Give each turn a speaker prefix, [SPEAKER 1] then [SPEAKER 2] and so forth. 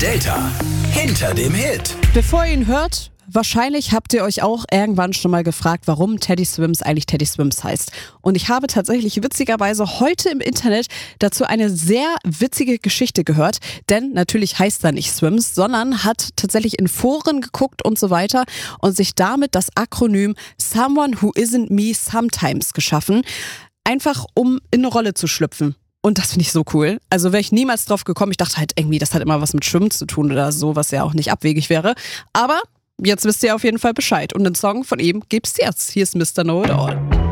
[SPEAKER 1] Delta. Hinter dem Hit.
[SPEAKER 2] Bevor ihr ihn hört, wahrscheinlich habt ihr euch auch irgendwann schon mal gefragt, warum Teddy Swims eigentlich Teddy Swims heißt. Und ich habe tatsächlich witzigerweise heute im Internet dazu eine sehr witzige Geschichte gehört. Denn natürlich heißt er nicht Swims, sondern hat tatsächlich in Foren geguckt und so weiter und sich damit das Akronym Someone Who Isn't Me Sometimes geschaffen. Einfach um in eine Rolle zu schlüpfen. Und das finde ich so cool. Also wäre ich niemals drauf gekommen. Ich dachte halt irgendwie, das hat immer was mit Schwimmen zu tun oder so, was ja auch nicht abwegig wäre. Aber jetzt wisst ihr auf jeden Fall Bescheid. Und den Song von ihm gibt's jetzt. Hier ist Mr. Know It All.